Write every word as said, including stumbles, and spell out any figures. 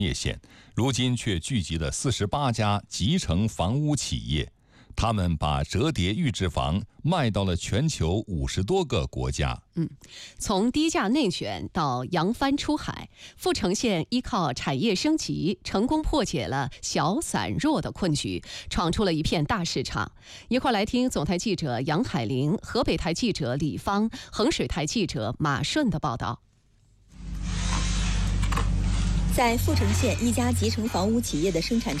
业县，如今却聚集了四十八家集成房屋企业。他们把折叠预制房卖到了全球五十多个国家。 嗯，从低价内选到扬帆出海，阜成县依靠产业升级，成功破解了小散弱的困局，闯出了一片大市场。一块来听总台记者杨海玲、河北台记者李芳、衡水台记者马顺的报道。 在阜成县一家集成房屋企业的生产